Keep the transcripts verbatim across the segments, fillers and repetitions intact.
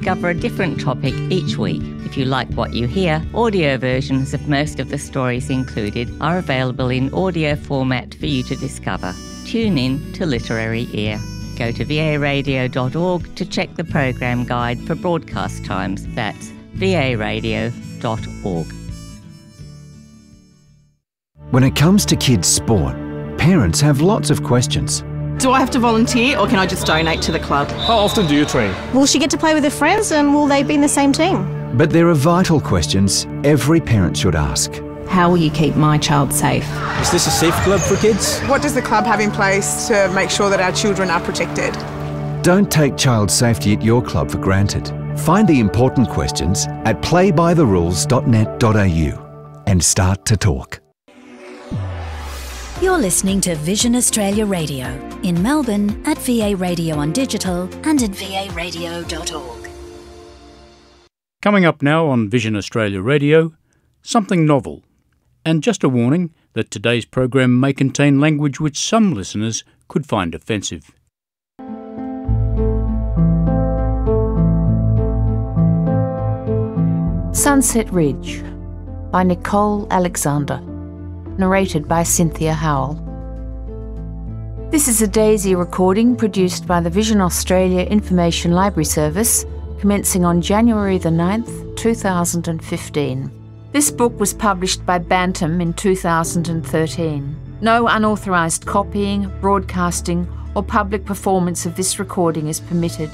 discover a different topic each week. If you like what you hear, audio versions of most of the stories included are available in audio format for you to discover. Tune in to Literary Ear. Go to v a radio dot org to check the program guide for broadcast times. That's v a radio dot org. When it comes to kids' sport, parents have lots of questions. Do I have to volunteer or can I just donate to the club? How often do you train? Will she get to play with her friends and will they be in the same team? But there are vital questions every parent should ask. How will you keep my child safe? Is this a safe club for kids? What does the club have in place to make sure that our children are protected? Don't take child safety at your club for granted. Find the important questions at play by the rules dot net dot a u and start to talk. You're listening to Vision Australia Radio in Melbourne at V A Radio on digital and at v a radio dot org. Coming up now on Vision Australia Radio, something novel. And just a warning that today's program may contain language which some listeners could find offensive. Sunset Ridge by Nicole Alexander. Narrated by Cynthia Howell. This is a Daisy recording produced by the Vision Australia Information Library Service, commencing on January the ninth, two thousand fifteen. This book was published by Bantam in two thousand thirteen. No unauthorised copying, broadcasting or public performance of this recording is permitted.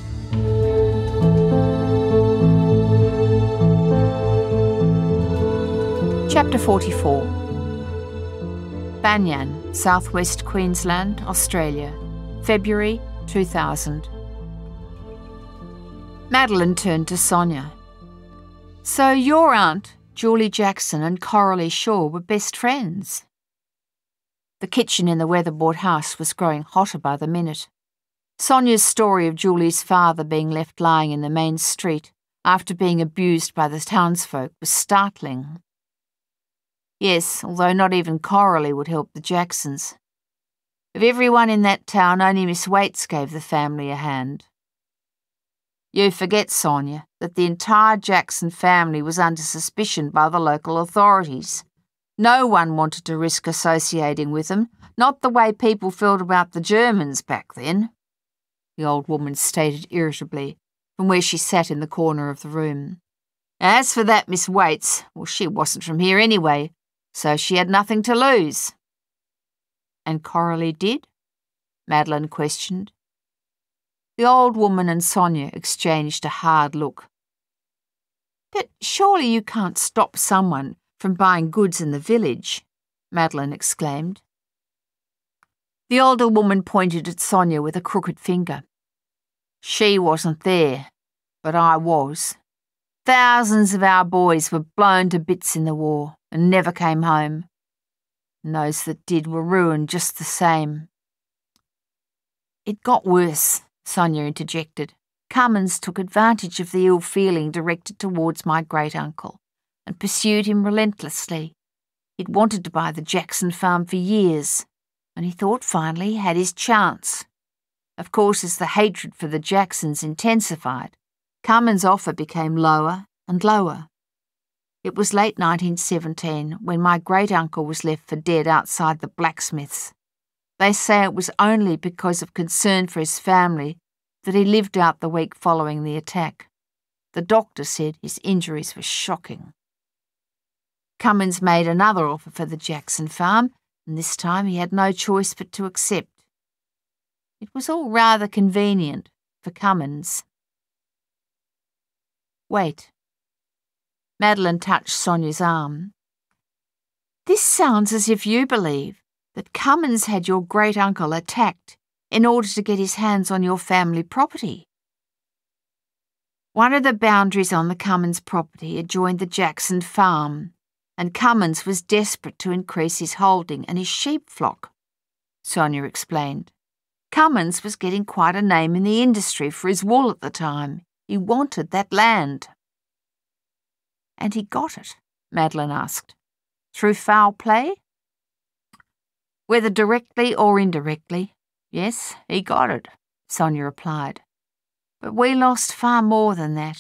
Chapter forty-four. Banyan, Southwest Queensland, Australia, February two thousand. Madeline turned to Sonia. So your aunt, Julie Jackson, and Coralie Shaw were best friends? The kitchen in the weatherboard house was growing hotter by the minute. Sonia's story of Julie's father being left lying in the main street after being abused by the townsfolk was startling. Yes, although not even Coralie would help the Jacksons. Of everyone in that town, only Miss Waits gave the family a hand. You forget, Sonia, that the entire Jackson family was under suspicion by the local authorities. No one wanted to risk associating with them, not the way people felt about the Germans back then, the old woman stated irritably, from where she sat in the corner of the room. As for that Miss Waits, well, she wasn't from here anyway, so she had nothing to lose. And Coralie did? Madeline questioned. The old woman and Sonia exchanged a hard look. But surely you can't stop someone from buying goods in the village, Madeline exclaimed. The older woman pointed at Sonia with a crooked finger. She wasn't there, but I was. Thousands of our boys were blown to bits in the war and never came home. And those that did were ruined just the same. It got worse, Sonia interjected. Cummins took advantage of the ill feeling directed towards my great-uncle and pursued him relentlessly. He'd wanted to buy the Jackson farm for years, and he thought finally he had his chance. Of course, as the hatred for the Jacksons intensified, Cummins' offer became lower and lower. It was late nineteen seventeen when my great-uncle was left for dead outside the blacksmith's. They say it was only because of concern for his family that he lived out the week following the attack. The doctor said his injuries were shocking. Cummins made another offer for the Jackson farm, and this time he had no choice but to accept. It was all rather convenient for Cummins. Wait. Madeline touched Sonia's arm. This sounds as if you believe that Cummins had your great-uncle attacked in order to get his hands on your family property. One of the boundaries on the Cummins property adjoined the Jackson farm, and Cummins was desperate to increase his holding and his sheep flock, Sonia explained. Cummins was getting quite a name in the industry for his wool at the time. He wanted that land. And he got it, Madeline asked. Through foul play? Whether directly or indirectly, yes, he got it, Sonia replied. But we lost far more than that.